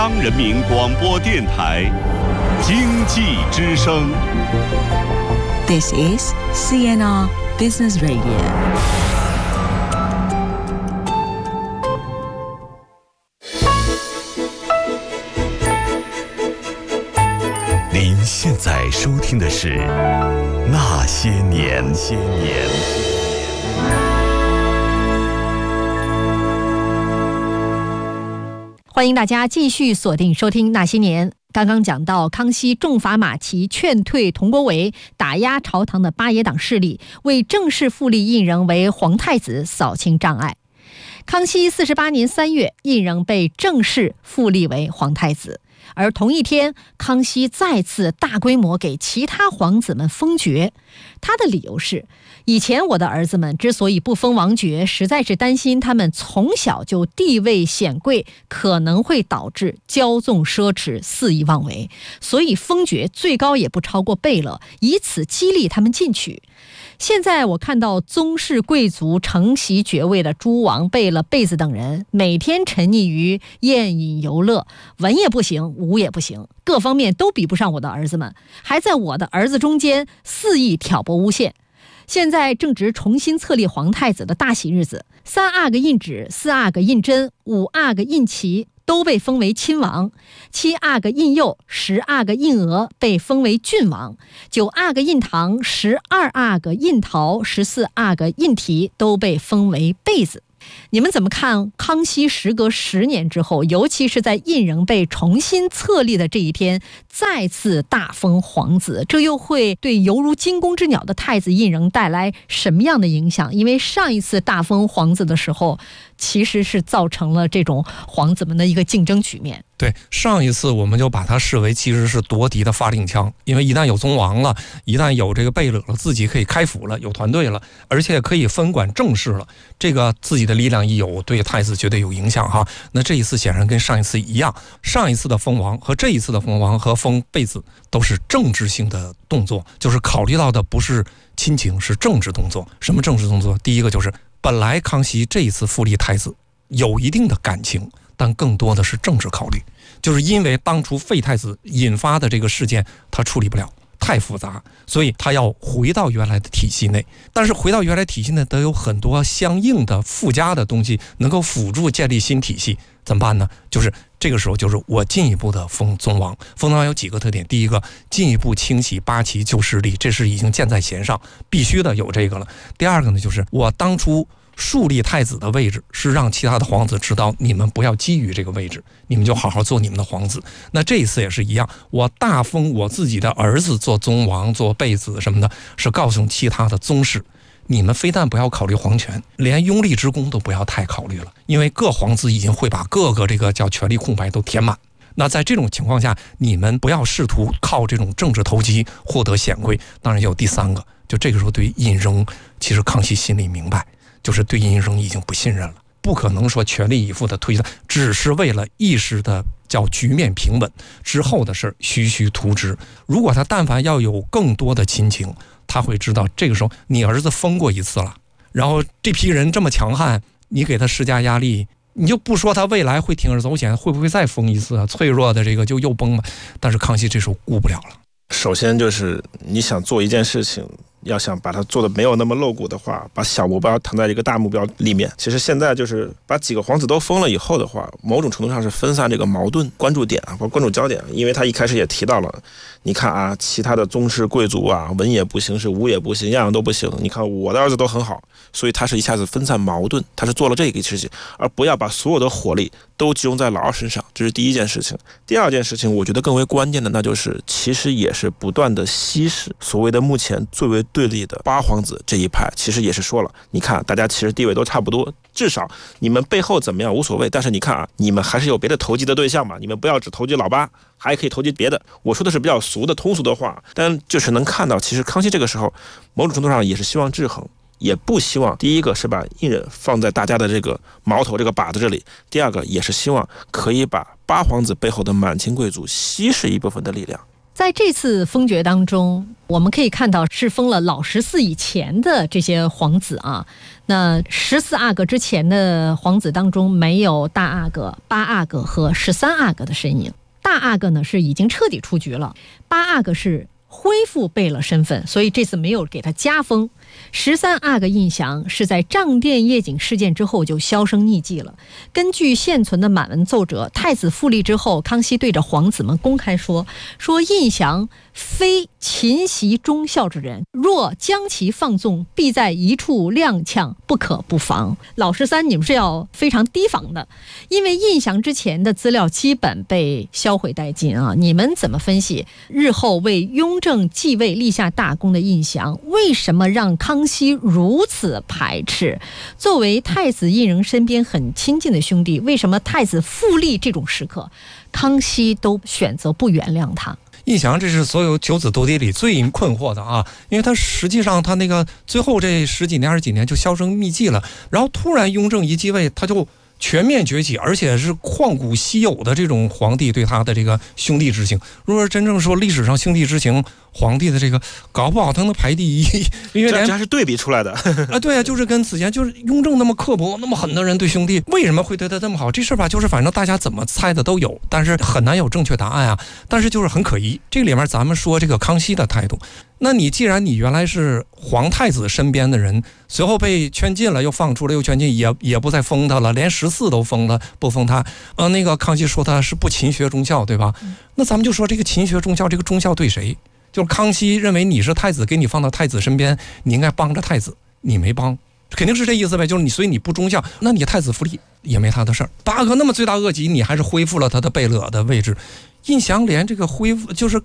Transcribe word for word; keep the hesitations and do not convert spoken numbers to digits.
中央人民广播电台经济之声。 This is C N R Business Radio。 您现在收听的是《那些年》。些年， 欢迎大家继续锁定收听《那些年》。刚刚讲到康熙重罚马齐，劝退佟国维，打压朝堂的八爷党势力，为正式复立胤禛为皇太子扫清障碍。康熙四十八年三月，胤禛被正式复立为皇太子。而同一天，康熙再次大规模给其他皇子们封爵。他的理由是，以前我的儿子们之所以不封王爵，实在是担心他们从小就地位显贵，可能会导致骄纵奢侈、肆意妄为，所以封爵最高也不超过贝勒，以此激励他们进取。现在我看到宗室贵族承袭爵位的诸王、贝勒、贝子等人，每天沉溺于宴饮游乐，文也不行，武也不行，各方面都比不上我的儿子们，还在我的儿子中间肆意挑拨诬陷。现在正值重新册立皇太子的大喜日子，三阿哥胤祉、四阿哥胤禛、五阿哥胤祺都被封为亲王，七阿哥胤佑、十阿哥胤额被封为郡王，九阿哥胤堂、十二阿哥胤陶、十四阿哥胤禔都被封为贝子。你们怎么看康熙时隔十年之后，尤其是在胤禛被重新册立的这一天，再次大封皇子，这又会对犹如惊弓之鸟的太子胤禛带来什么样的影响？因为上一次大封皇子的时候，其实是造成了这种皇子们的一个竞争局面。 对，上一次我们就把它视为其实是夺嫡的发令枪，因为一旦有宗王了，一旦有这个贝勒了，自己可以开府了，有团队了，而且可以分管政事了，这个自己的力量一有，对太子绝对有影响哈。那这一次显然跟上一次一样，上一次的封王和这一次的封王和封贝子都是政治性的动作，就是考虑到的不是亲情，是政治动作。什么政治动作？第一个就是本来康熙这一次复立太子有一定的感情，但更多的是政治考虑，就是因为当初废太子引发的这个事件他处理不了，太复杂，所以他要回到原来的体系内。但是回到原来体系内得有很多相应的附加的东西能够辅助建立新体系，怎么办呢？就是这个时候就是我进一步的封宗王。封宗王有几个特点，第一个，进一步清洗八旗旧势力，这是已经箭在弦上，必须的有这个了。第二个呢，就是我当初树立太子的位置是让其他的皇子知道，你们不要觊觎这个位置，你们就好好做你们的皇子。那这一次也是一样，我大封我自己的儿子做宗王、做贝子什么的，是告诉其他的宗室，你们非但不要考虑皇权，连拥立之功都不要太考虑了，因为各皇子已经会把各个这个叫权力空白都填满。那在这种情况下，你们不要试图靠这种政治投机获得显贵。当然也有第三个，就这个时候对胤禛，其实康熙心里明白，就是对胤禛已经不信任了，不可能说全力以赴的推他，只是为了一时的叫局面平稳，之后的事徐徐图之。如果他但凡要有更多的亲情，他会知道这个时候你儿子封过一次了，然后这批人这么强悍，你给他施加压力，你就不说他未来会铤而走险，会不会再封一次啊？脆弱的这个就又崩了。但是康熙这时候顾不了了。 首先就是你想做一件事情，要想把它做的没有那么露骨的话，把小目标藏在一个大目标里面。其实现在就是把几个皇子都封了以后的话，某种程度上是分散这个矛盾关注点啊，或关注焦点。因为他一开始也提到了，你看啊，其他的宗室贵族啊，文也不行，是武也不行，样样都不行。你看我的儿子都很好，所以他是一下子分散矛盾，他是做了这个事情，而不要把所有的火力都集中在老二身上。这是第一件事情。第二件事情，我觉得更为关键的，那就是其实也是不断的稀释所谓的目前最为对立的八皇子这一派，其实也是说了，你看大家其实地位都差不多，至少你们背后怎么样无所谓，但是你看啊，你们还是有别的投机的对象嘛，你们不要只投机老八，还可以投机别的。我说的是比较俗的通俗的话，但就是能看到，其实康熙这个时候某种程度上也是希望制衡，也不希望第一个是把胤禛放在大家的这个矛头这个靶子这里，第二个也是希望可以把八皇子背后的满清贵族稀释一部分的力量。 在这次封爵当中，我们可以看到是封了老十四以前的这些皇子啊。那十四阿哥之前的皇子当中，没有大阿哥、八阿哥和十三阿哥的身影。大阿哥呢是已经彻底出局了，八阿哥是恢复贝勒身份，所以这次没有给他加封。十三阿哥胤祥是在帐殿夜景事件之后就销声匿迹了。根据现存的满文奏折，太子复立之后，康熙对着皇子们公开说说胤祥非勤习忠孝之人，若将其放纵，必在一处踉跄，不可不防。老十三，你们是要非常提防的，因为胤祥之前的资料基本被销毁殆尽啊！你们怎么分析日后为雍正继位立下大功的胤祥，为什么让康熙如此排斥？作为太子胤禛身边很亲近的兄弟，为什么太子复立这种时刻，康熙都选择不原谅他？ 胤祥这是所有九子斗爹里最困惑的啊，因为他实际上他那个最后这十几年二十几年就销声匿迹了，然后突然雍正一继位，他就全面崛起，而且是旷古稀有的这种皇帝对他的这个兄弟之情。如果真正说历史上兄弟之情，皇帝的这个搞不好他能排第一，因为这这还是对比出来的啊，对啊，就是跟此前就是雍正那么刻薄那么狠的人对兄弟，为什么会对他这么好？这事儿吧，就是反正大家怎么猜的都有，但是很难有正确答案啊。但是就是很可疑。这里面咱们说这个康熙的态度，那你既然你原来是皇太子身边的人，随后被圈禁了，又放出了又圈禁，也也不再封他了，连十四都封了，不封他。呃，那个康熙说他是不勤学忠孝，对吧？那咱们就说这个勤学忠孝，这个忠孝对谁？就是康熙认为你是太子，给你放到太子身边，你应该帮着太子，你没帮，肯定是这意思呗。就是你，所以你不忠孝，那你太子复立也没他的事儿。八哥那么罪大恶极，你还是恢复了他的贝勒的位置。胤祥连这个恢复，就是